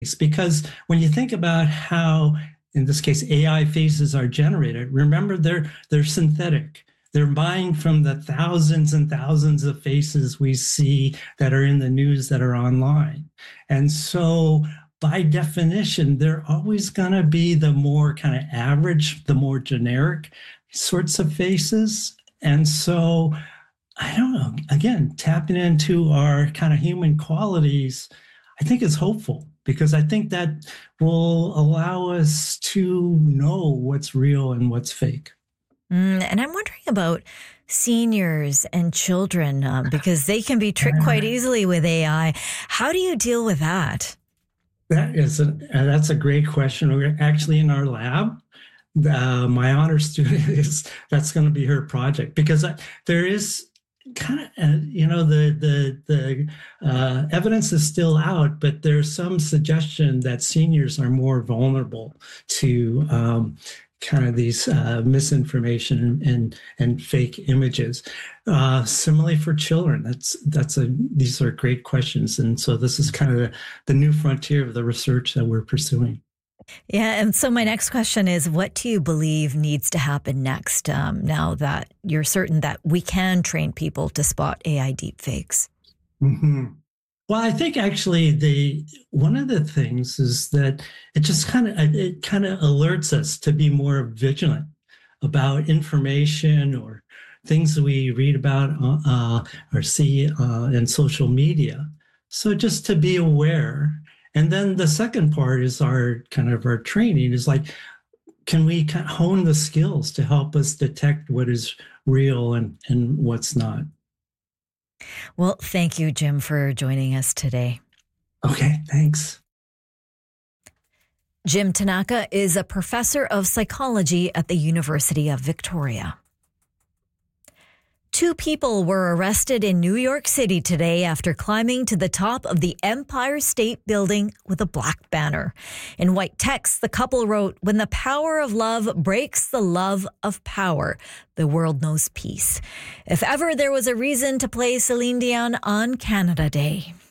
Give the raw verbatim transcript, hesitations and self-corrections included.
Because when you think about how, in this case, A I faces are generated, remember they're they're synthetic. They're buying from the thousands and thousands of faces we see that are in the news that are online. And so by definition, they're always going to be the more kind of average, the more generic sorts of faces. And so I don't know, again, tapping into our kind of human qualities, I think is hopeful, because I think that will allow us to know what's real and what's fake. Mm, and I'm wondering about seniors and children, uh, because they can be tricked quite easily with A I. How do you deal with that? That is a, that's a great question. We're actually in our lab. Uh, my honor student is, that's going to be her project, because I, there is kind of, uh, you know, the the the uh, evidence is still out, but there's some suggestion that seniors are more vulnerable to um, kind of these uh, misinformation and, and and fake images. Uh, similarly for children, that's that's a these are great questions, and so this is kind of the, the new frontier of the research that we're pursuing. Yeah. And so my next question is, what do you believe needs to happen next, um, now that you're certain that we can train people to spot A I deepfakes? Mm-hmm. Well, I think actually the one of the things is that it just kind of it kind of alerts us to be more vigilant about information or things that we read about uh, or see uh, in social media. So just to be aware. And then the second part is our kind of our training is like, can we kind of hone the skills to help us detect what is real and, and what's not? Well, thank you, Jim, for joining us today. Okay, thanks. Jim Tanaka is a professor of psychology at the University of Victoria. Two people were arrested in New York City today after climbing to the top of the Empire State Building with a black banner. In white text, the couple wrote, "When the power of love breaks the love of power, the world knows peace." If ever there was a reason to play Celine Dion on Canada Day.